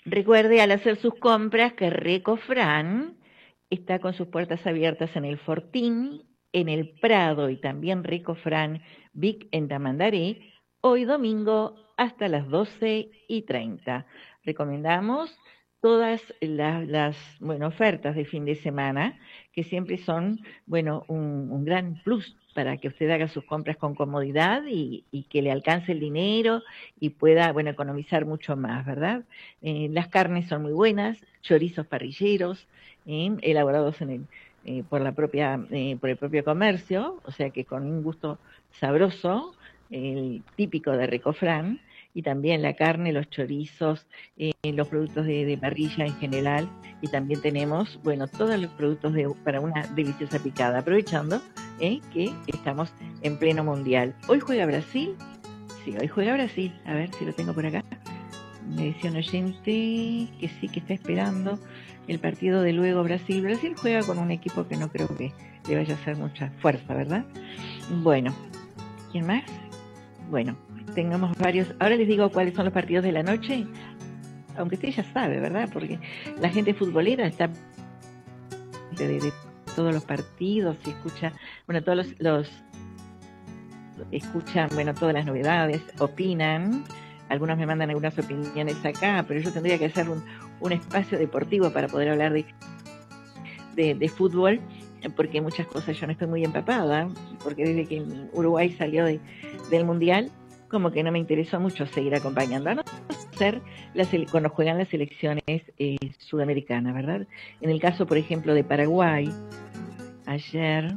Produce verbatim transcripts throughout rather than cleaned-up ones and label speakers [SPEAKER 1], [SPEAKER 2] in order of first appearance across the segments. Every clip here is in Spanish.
[SPEAKER 1] Recuerde al hacer sus compras que Recofran está con sus puertas abiertas en el Fortín, en el Prado y también Recofran Vic en Tamandaré, hoy domingo hasta las doce y treinta. Recomendamos todas las, las bueno, ofertas de fin de semana, que siempre son bueno, un, un gran plus para que usted haga sus compras con comodidad y, y que le alcance el dinero y pueda bueno, economizar mucho más, ¿verdad? Eh, las carnes son muy buenas, chorizos parrilleros, eh, elaborados en el, eh, por, la propia, eh, por el propio comercio, o sea que con un gusto sabroso, el típico de Recofran, y también la carne, los chorizos, eh, los productos de, de parrilla en general, y también tenemos, bueno, todos los productos de, para una deliciosa picada, aprovechando eh, que estamos en pleno mundial. Hoy juega Brasil, sí, hoy juega Brasil, a ver si lo tengo por acá. Me decía un oyente que sí, que está esperando el partido de luego Brasil. Brasil juega con un equipo que no creo que le vaya a hacer mucha fuerza, ¿verdad? Bueno, ¿quién más? Bueno, tengamos varios. Ahora les digo cuáles son los partidos de la noche, aunque usted ya sabe, ¿verdad? Porque la gente futbolera está de, de todos los partidos y escucha, bueno, todos los, los escuchan, bueno, todas las novedades, opinan. Algunos me mandan algunas opiniones acá, pero yo tendría que hacer un, un espacio deportivo para poder hablar de, de, de fútbol, porque muchas cosas yo no estoy muy empapada, porque desde que Uruguay salió de, del Mundial, como que no me interesó mucho seguir acompañando, a no ser las, cuando juegan las selecciones eh, sudamericanas, ¿verdad? En el caso, por ejemplo, de Paraguay, ayer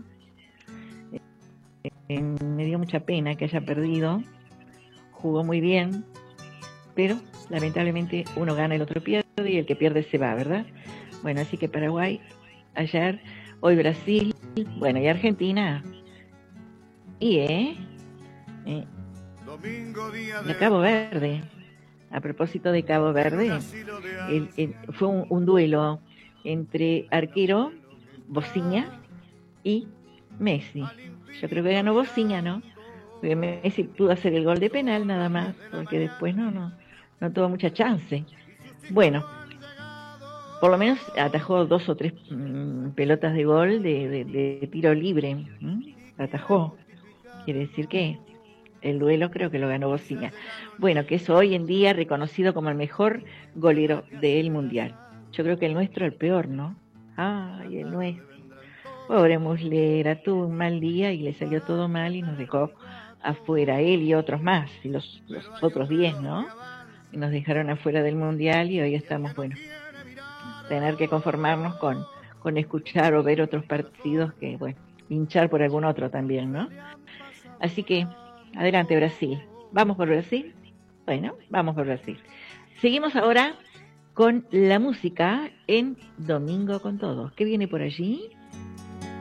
[SPEAKER 1] eh, me dio mucha pena que haya perdido, jugó muy bien, pero lamentablemente uno gana, el otro pierde y el que pierde se va, ¿verdad? Bueno, así que Paraguay ayer, hoy Brasil, bueno, y Argentina, y eh, eh de Cabo Verde. A propósito de Cabo Verde, el, el, fue un, un duelo entre arquero Bociña y Messi. Yo creo que ganó Bociña, ¿no? Porque Messi pudo hacer el gol de penal nada más, porque después no, no, no tuvo mucha chance. Bueno, por lo menos atajó dos o tres mmm, pelotas de gol de, de, de tiro libre. ¿Mm? Atajó. Quiere decir que el duelo creo que lo ganó Bociña. Bueno, que es hoy en día reconocido como el mejor golero del Mundial. Yo creo que el nuestro el peor, ¿no? Ay, el nuestro. Pobre Muslera, tuvo un mal día y le salió todo mal y nos dejó afuera, él y otros más, y los, los otros diez, ¿no? Y nos dejaron afuera del Mundial y hoy estamos, bueno, tener que conformarnos con, con escuchar o ver otros partidos que, bueno, hinchar por algún otro también, ¿no? Así que, adelante Brasil. ¿Vamos por Brasil? Bueno, vamos por Brasil. Seguimos ahora con la música en Domingo con Todos. ¿Qué viene por allí?